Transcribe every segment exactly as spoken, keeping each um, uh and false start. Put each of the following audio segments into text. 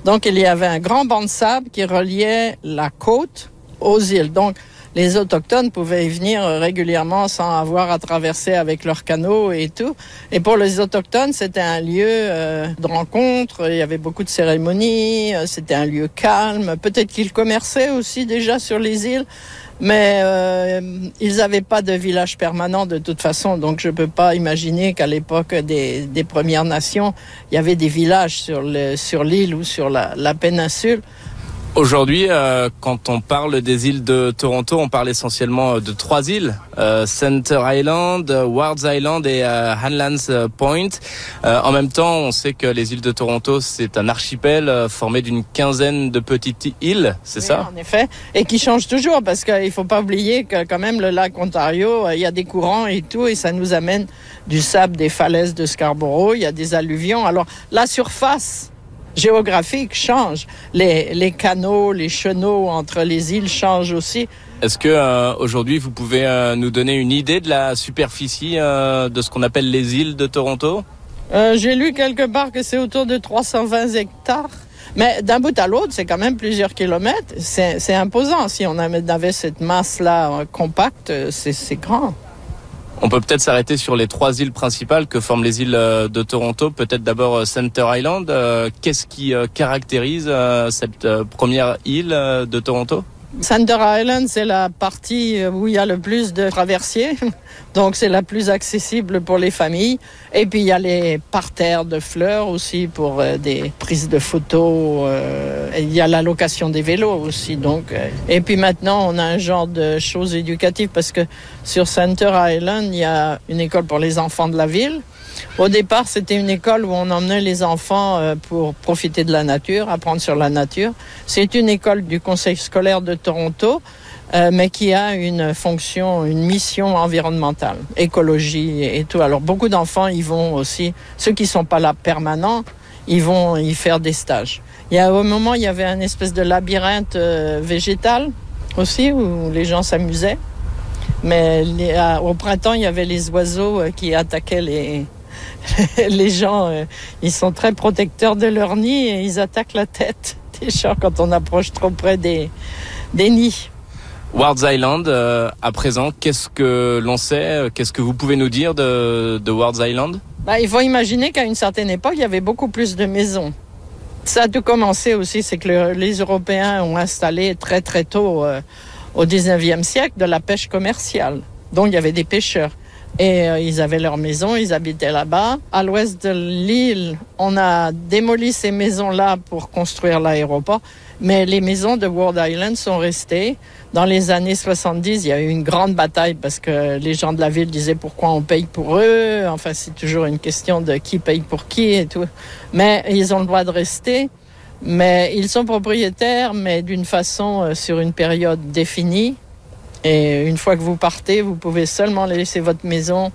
Donc il y avait un grand banc de sable qui reliait la côte aux îles. Donc les autochtones pouvaient y venir régulièrement sans avoir à traverser avec leurs canots et tout. Et pour les autochtones, c'était un lieu euh, de rencontre. Il y avait beaucoup de cérémonies. C'était un lieu calme. Peut-être qu'ils commerçaient aussi déjà sur les îles. Mais euh, ils n'avaient pas de village permanent de toute façon. Donc je ne peux pas imaginer qu'à l'époque des, des Premières Nations, il y avait des villages sur, le, sur l'île ou sur la, la péninsule. Aujourd'hui, euh, quand on parle des îles de Toronto, on parle essentiellement de trois îles, euh, Center Island, Wards Island et euh, Hanlan's Point. Euh, en même temps, on sait que les îles de Toronto, c'est un archipel euh, formé d'une quinzaine de petites îles, c'est oui, ça ? En effet, et qui change toujours, parce qu'il ne faut pas oublier que quand même le lac Ontario, il y a des courants et tout, et ça nous amène du sable des falaises de Scarborough, il y a des alluvions. Alors la surface géographique change. Les, les canaux, les chenaux entre les îles changent aussi. Est-ce que euh, aujourd'hui vous pouvez euh, nous donner une idée de la superficie euh, de ce qu'on appelle les îles de Toronto ? euh, J'ai lu quelque part que c'est autour de trois cent vingt hectares. Mais d'un bout à l'autre, c'est quand même plusieurs kilomètres. C'est, c'est imposant. Si on avait cette masse-là euh, compacte, c'est, c'est grand. On peut peut-être s'arrêter sur les trois îles principales que forment les îles de Toronto. Peut-être d'abord Center Island. Qu'est-ce qui caractérise cette première île de Toronto ? Center Island, c'est la partie où il y a le plus de traversiers. Donc, c'est la plus accessible pour les familles. Et puis, il y a les parterres de fleurs aussi pour euh, des prises de photos. Euh, et il y a la location des vélos aussi. Donc, euh, et puis maintenant, on a un genre de choses éducatives parce que sur Center Island, il y a une école pour les enfants de la ville. Au départ, c'était une école où on emmenait les enfants pour profiter de la nature, apprendre sur la nature. C'est une école du Conseil scolaire de Toronto, euh, mais qui a une fonction, une mission environnementale, écologie et tout. Alors, beaucoup d'enfants y vont aussi. Ceux qui ne sont pas là permanents, ils vont y faire des stages. Il y a, au moment, il y avait une espèce de labyrinthe euh, végétal aussi, où les gens s'amusaient. Mais les, à, au printemps, il y avait les oiseaux euh, qui attaquaient les... les gens, euh, ils sont très protecteurs de leur nid et ils attaquent la tête des gens quand on approche trop près des, des nids. Wards Island, euh, à présent, qu'est-ce que l'on sait ? Qu'est-ce que vous pouvez nous dire de, de Wards Island ? Bah, il faut imaginer qu'à une certaine époque, il y avait beaucoup plus de maisons. Ça a tout commencé aussi, c'est que le, les Européens ont installé très très tôt, euh, au dix-neuvième siècle, de la pêche commerciale. Donc il y avait des pêcheurs. Et euh, ils avaient leur maison, ils habitaient là-bas. À l'ouest de l'île, on a démoli ces maisons-là pour construire l'aéroport. Mais les maisons de Wards Island sont restées. Dans les années soixante-dix, il y a eu une grande bataille parce que les gens de la ville disaient pourquoi on paye pour eux. Enfin, c'est toujours une question de qui paye pour qui et tout. Mais ils ont le droit de rester. Mais ils sont propriétaires, mais d'une façon euh, sur une période définie. Et une fois que vous partez, vous pouvez seulement laisser votre maison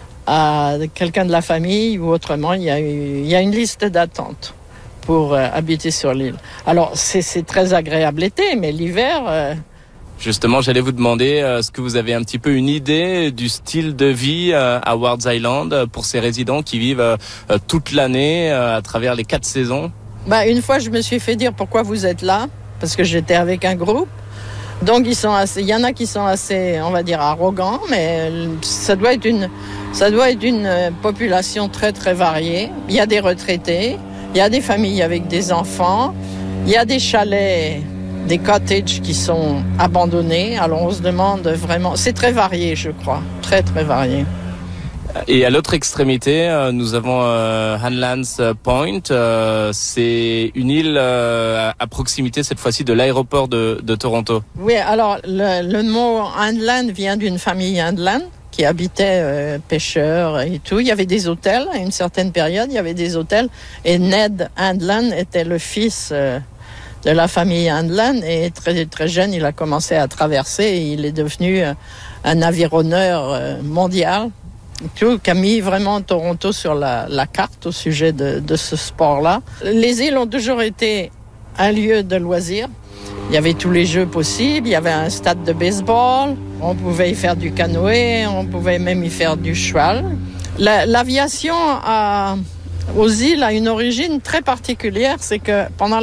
à quelqu'un de la famille ou autrement, il y a, il y a une liste d'attente pour euh, habiter sur l'île. Alors, c'est, c'est très agréable l'été, mais l'hiver... Euh... Justement, j'allais vous demander, euh, est-ce que vous avez un petit peu une idée du style de vie euh, à Wards Island pour ces résidents qui vivent euh, toute l'année euh, à travers les quatre saisons ? Bah, une fois, je me suis fait dire pourquoi vous êtes là, parce que j'étais avec un groupe. Donc ils sont assez, il y en a qui sont assez, on va dire, arrogants, mais ça doit être une, ça doit être une population très très variée. Il y a des retraités, il y a des familles avec des enfants, il y a des chalets, des cottages qui sont abandonnés. Alors on se demande vraiment, c'est très varié, je crois, très très varié. Et à l'autre extrémité, euh, nous avons euh, Hanlan's Point. Euh, c'est une île euh, à proximité cette fois-ci de l'aéroport de, de Toronto. Oui, alors le, le mot Hanlan vient d'une famille Hanlan qui habitait euh, pêcheurs et tout. Il y avait des hôtels à une certaine période. Il y avait des hôtels et Ned Hanlan était le fils euh, de la famille Hanlan et très très jeune, il a commencé à traverser et il est devenu euh, un avironneur euh, mondial. Tout, qui a mis vraiment Toronto sur la, la carte au sujet de, de ce sport-là. Les îles ont toujours été un lieu de loisirs. Il y avait tous les jeux possibles, il y avait un stade de baseball, on pouvait y faire du canoë, on pouvait même y faire du cheval. La, l'aviation à, aux îles a une origine très particulière, c'est que pendant